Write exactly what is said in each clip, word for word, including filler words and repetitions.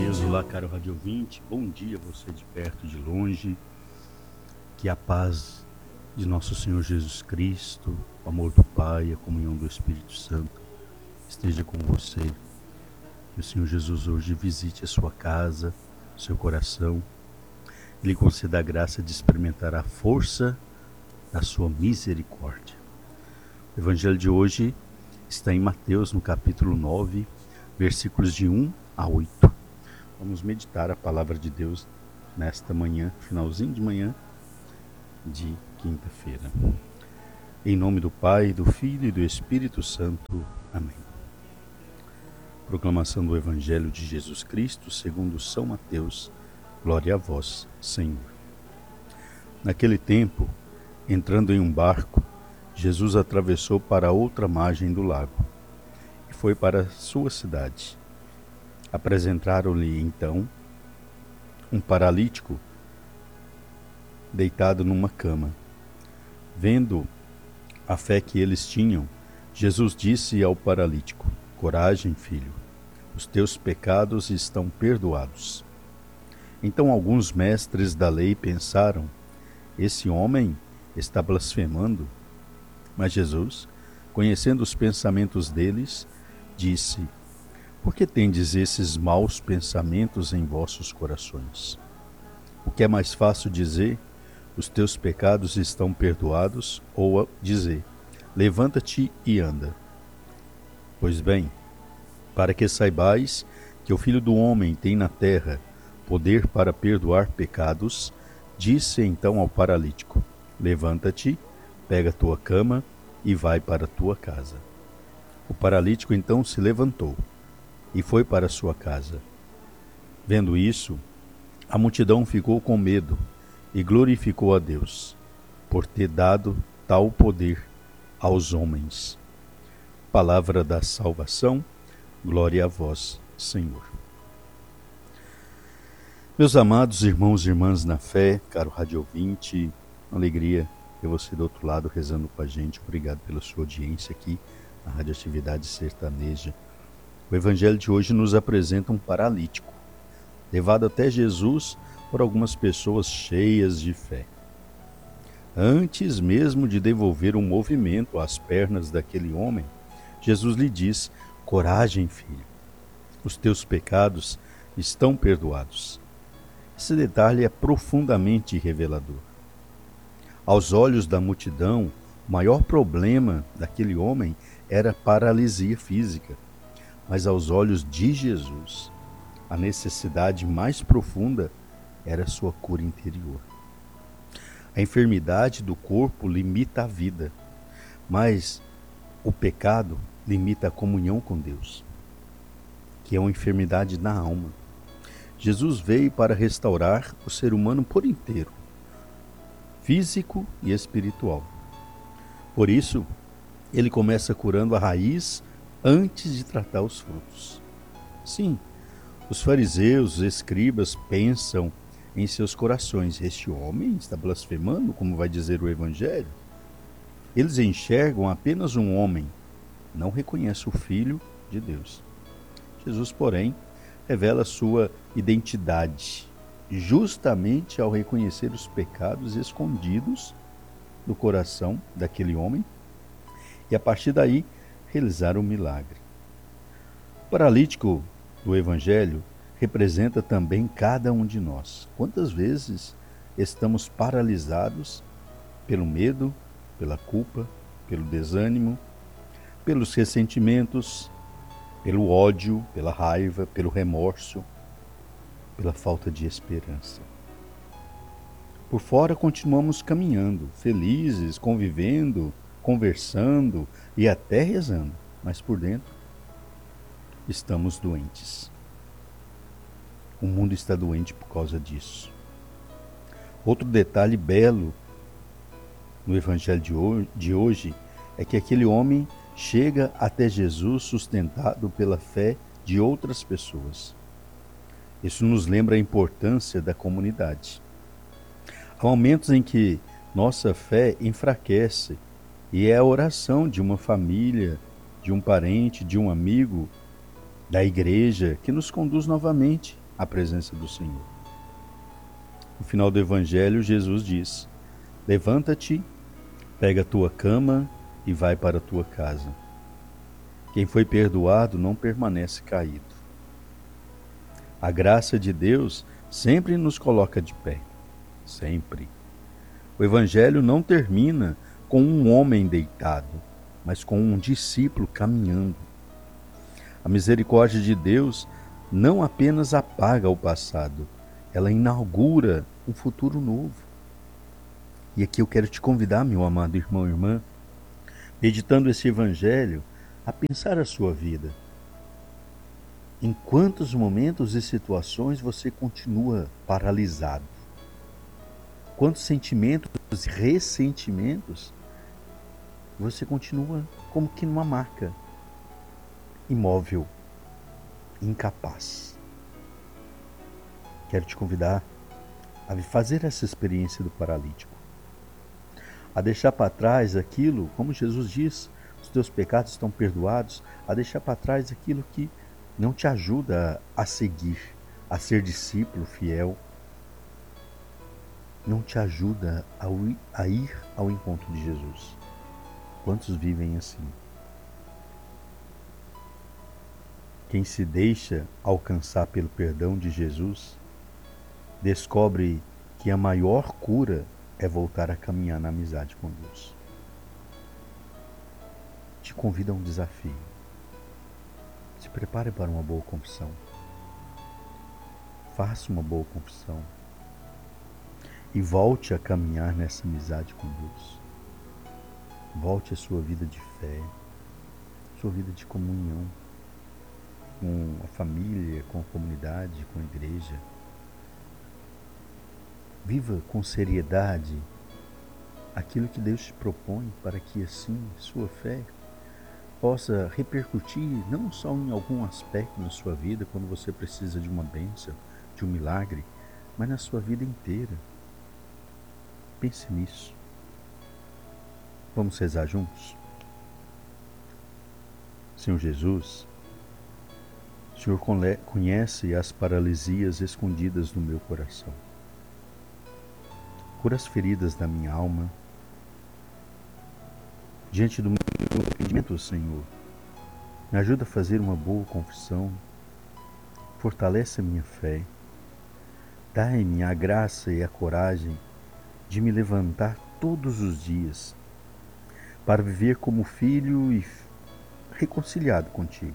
Deus, olá, caro rádio ouvinte, bom dia você de perto e de longe, que a paz de nosso Senhor Jesus Cristo, o amor do Pai, a comunhão do Espírito Santo esteja com você, que o Senhor Jesus hoje visite a sua casa, seu coração, e lhe conceda a graça de experimentar a força da sua misericórdia. O Evangelho de hoje está em Mateus, no capítulo nove, versículos de um a oito. Vamos meditar a palavra de Deus nesta manhã, finalzinho de manhã de quinta-feira. Em nome do Pai, do Filho e do Espírito Santo. Amém. Proclamação do Evangelho de Jesus Cristo segundo São Mateus. Glória a vós, Senhor. Naquele tempo, entrando em um barco, Jesus atravessou para a outra margem do lago e foi para a sua cidade. Apresentaram-lhe então um paralítico deitado numa cama. Vendo a fé que eles tinham, Jesus disse ao paralítico: Coragem, filho, os teus pecados estão perdoados. Então alguns mestres da lei pensaram: esse homem está blasfemando. Mas Jesus, conhecendo os pensamentos deles, disse: Por que tendes esses maus pensamentos em vossos corações? O que é mais fácil dizer: os teus pecados estão perdoados, ou dizer: levanta-te e anda? Pois bem, para que saibais que o Filho do Homem tem na terra poder para perdoar pecados, disse então ao paralítico: levanta-te, pega tua cama e vai para tua casa. O paralítico então se levantou e foi para sua casa. Vendo isso, a multidão ficou com medo e glorificou a Deus, por ter dado tal poder aos homens. Palavra da salvação, glória a vós, Senhor. Meus amados irmãos e irmãs na fé, caro rádio ouvinte, alegria ter você do outro lado rezando com a gente. Obrigado pela sua audiência aqui na Radioatividade Sertaneja. O Evangelho de hoje nos apresenta um paralítico, levado até Jesus por algumas pessoas cheias de fé. Antes mesmo de devolver um movimento às pernas daquele homem, Jesus lhe diz: Coragem, filho, os teus pecados estão perdoados. Esse detalhe é profundamente revelador. Aos olhos da multidão, o maior problema daquele homem era paralisia física. Mas aos olhos de Jesus, a necessidade mais profunda era sua cura interior. A enfermidade do corpo limita a vida, mas o pecado limita a comunhão com Deus, que é uma enfermidade na alma. Jesus veio para restaurar o ser humano por inteiro, físico e espiritual. Por isso, ele começa curando a raiz antes de tratar os frutos. Sim, os fariseus, os escribas pensam em seus corações: este homem está blasfemando, como vai dizer o Evangelho. Eles enxergam apenas um homem, não reconhecem o Filho de Deus. Jesus, porém, revela sua identidade, justamente ao reconhecer os pecados escondidos do coração daquele homem, e a partir daí realizar o milagre. O paralítico do Evangelho representa também cada um de nós. Quantas vezes estamos paralisados pelo medo, pela culpa, pelo desânimo, pelos ressentimentos, pelo ódio, pela raiva, pelo remorso, pela falta de esperança. Por fora continuamos caminhando, felizes, convivendo, conversando e até rezando, mas por dentro estamos doentes. O mundo está doente por causa disso. Outro detalhe belo no Evangelho de hoje é que aquele homem chega até Jesus sustentado pela fé de outras pessoas. Isso nos lembra a importância da comunidade. Há momentos em que nossa fé enfraquece, e é a oração de uma família, de um parente, de um amigo, da igreja, que nos conduz novamente a presença do Senhor. No final do Evangelho, Jesus diz: levanta-te, pega a tua cama e vai para a tua casa. Quem foi perdoado não permanece caído. A graça de Deus sempre nos coloca de pé. Sempre. O Evangelho não termina com um homem deitado, mas com um discípulo caminhando. A misericórdia de Deus não apenas apaga o passado, ela inaugura um futuro novo. E aqui eu quero te convidar, meu amado irmão e irmã, meditando esse Evangelho, a pensar a sua vida. Em quantos momentos e situações você continua paralisado? Quantos sentimentos e ressentimentos você continua como que numa maca, imóvel, incapaz? Quero te convidar a fazer essa experiência do paralítico, a deixar para trás aquilo, como Jesus diz, os teus pecados estão perdoados, a deixar para trás aquilo que não te ajuda a seguir, a ser discípulo fiel, não te ajuda a ir ao encontro de Jesus. Quantos vivem assim? Quem se deixa alcançar pelo perdão de Jesus, descobre que a maior cura é voltar a caminhar na amizade com Deus. Te convido a um desafio. Se prepare para uma boa confissão. Faça uma boa confissão. E volte a caminhar nessa amizade com Deus. Volte a sua vida de fé, sua vida de comunhão com a família, com a comunidade, com a igreja. Viva com seriedade aquilo que Deus te propõe, para que assim sua fé possa repercutir não só em algum aspecto na sua vida, quando você precisa de uma bênção, de um milagre, mas na sua vida inteira. Pense nisso. Vamos rezar juntos? Senhor Jesus, o Senhor conhece as paralisias escondidas no meu coração. Cura as feridas da minha alma. Diante do meu arrependimento, Senhor, me ajuda a fazer uma boa confissão. Fortalece a minha fé. Dai-me a graça e a coragem de me levantar todos os dias para viver como filho e reconciliado contigo.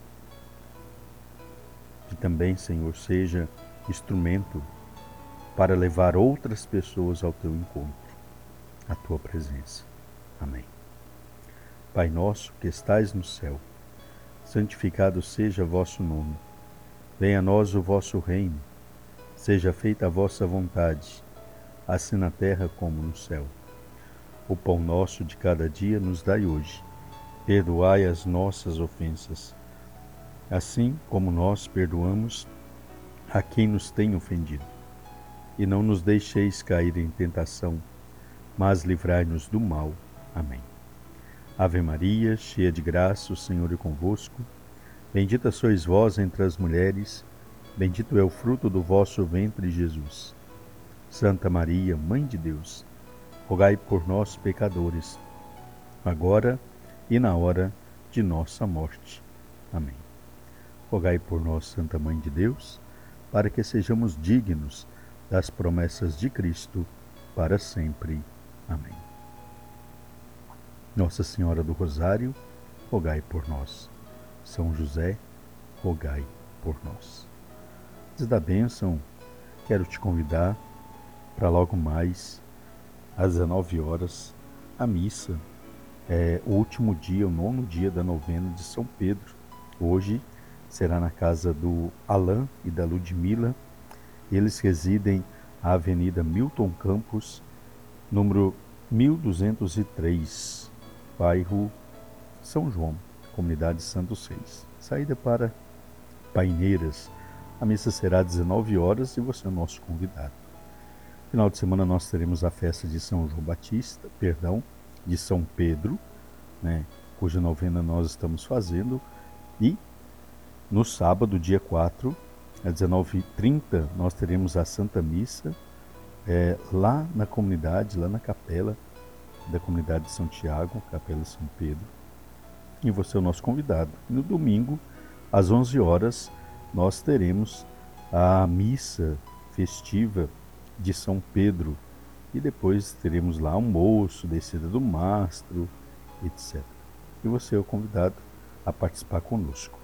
Que também, Senhor, seja instrumento para levar outras pessoas ao teu encontro, à tua presença. Amém. Pai nosso que estais no céu, santificado seja vosso nome. Venha a nós o vosso reino. Seja feita a vossa vontade, assim na terra como no céu. O pão nosso de cada dia nos dai hoje. Perdoai as nossas ofensas, assim como nós perdoamos a quem nos tem ofendido. E não nos deixeis cair em tentação, mas livrai-nos do mal. Amém. Ave Maria, cheia de graça, o Senhor é convosco. Bendita sois vós entre as mulheres, bendito é o fruto do vosso ventre, Jesus. Santa Maria, Mãe de Deus, rogai por nós, pecadores, agora e na hora de nossa morte. Amém. Rogai por nós, Santa Mãe de Deus, para que sejamos dignos das promessas de Cristo para sempre. Amém. Nossa Senhora do Rosário, rogai por nós. São José, rogai por nós. Antes da bênção, quero te convidar para logo mais, às dezenove horas, a missa. É o último dia, o nono dia da novena de São Pedro. Hoje será na casa do Alain e da Ludmila. Eles residem na Avenida Milton Campos, número mil duzentos e três, bairro São João, comunidade Santo Seis. Saída para Paineiras. A missa será às dezenove horas e você é o nosso convidado. Final de semana nós teremos a festa de São João Batista, perdão, de São Pedro, né, cuja novena nós estamos fazendo. E no sábado, dia quatro, às dezenove e trinta, nós teremos a Santa Missa é, lá na comunidade, lá na capela da comunidade de São Tiago, Capela de São Pedro. E você é o nosso convidado. No domingo, às onze horas, nós teremos a missa festiva de São Pedro. E depois teremos lá almoço, descida do mastro, etcétera. E você é o convidado a participar conosco.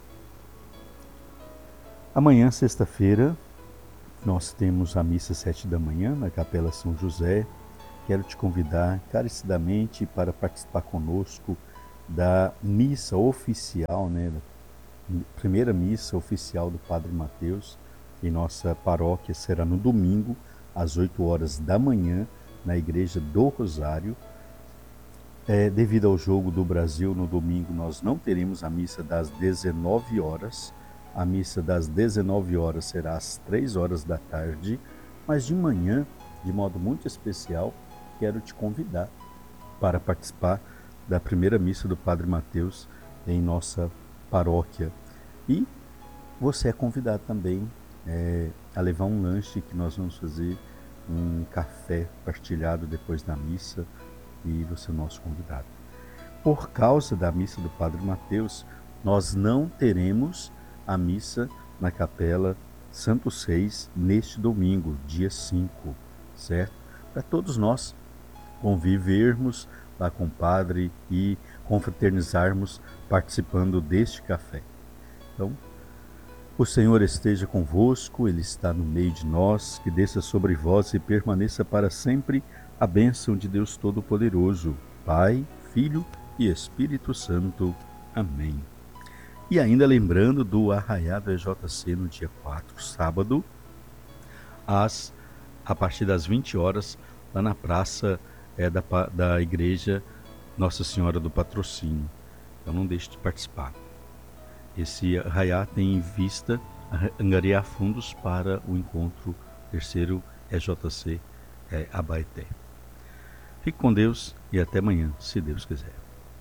Amanhã, sexta-feira, nós temos a missa sete da manhã na Capela São José. Quero te convidar encarecidamente para participar conosco da missa oficial, né, da primeira missa oficial do Padre Mateus em nossa paróquia. Será no domingo, às oito horas da manhã, na Igreja do Rosário. É, devido ao jogo do Brasil, no domingo nós não teremos a missa das dezenove horas. A missa das dezenove horas será às três horas da tarde, mas de manhã, de modo muito especial, quero te convidar para participar da primeira missa do Padre Mateus em nossa paróquia. E você é convidado também é, a levar um lanche que nós vamos fazer, um café partilhado depois da missa, e você é o nosso convidado. Por causa da missa do Padre Mateus, nós não teremos a missa na Capela Santo Seis neste domingo, dia cinco, certo? Para todos nós convivermos lá com o Padre e confraternizarmos participando deste café. Então, o Senhor esteja convosco, Ele está no meio de nós, que desça sobre vós e permaneça para sempre a bênção de Deus Todo-Poderoso, Pai, Filho e Espírito Santo. Amém. E ainda lembrando do Arraiá do E J C no dia quatro, sábado, às, a partir das vinte horas, lá na praça é, da, da Igreja Nossa Senhora do Patrocínio. Então não deixe de participar. Esse Arraiá tem em vista angariar fundos para o encontro terceiro E J C é, Abaeté. Fique com Deus e até amanhã, se Deus quiser.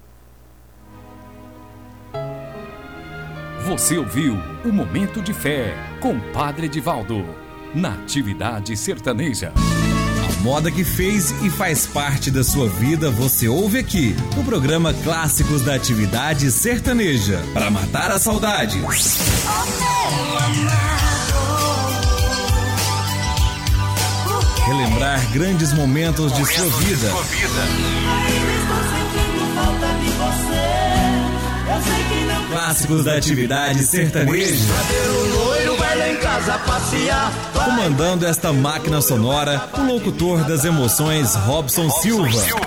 Você ouviu o Momento de Fé com Padre Edivaldo, na Atividade Sertaneja. A moda que fez e faz parte da sua vida, você ouve aqui, no programa Clássicos da Atividade Sertaneja, para matar a saudade. Relembrar grandes momentos de sua vida. Clássicos da Atividade Sertaneja. Comandando esta máquina sonora, o locutor das emoções, Robson Silva.